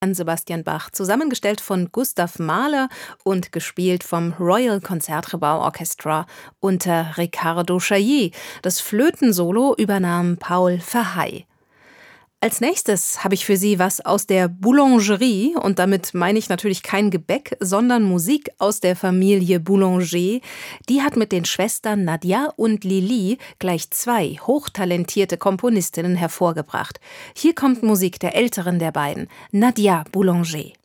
An Sebastian Bach, zusammengestellt von Gustav Mahler und gespielt vom Royal Concertgebouw Orchestra unter Ricardo Chailly. Das Flötensolo übernahm Paul Verhey. Als nächstes habe ich für Sie was aus der Boulangerie, und damit meine ich natürlich kein Gebäck, sondern Musik aus der Familie Boulanger. Die hat mit den Schwestern Nadia und Lili gleich zwei hochtalentierte Komponistinnen hervorgebracht. Hier kommt Musik der älteren der beiden, Nadia Boulanger.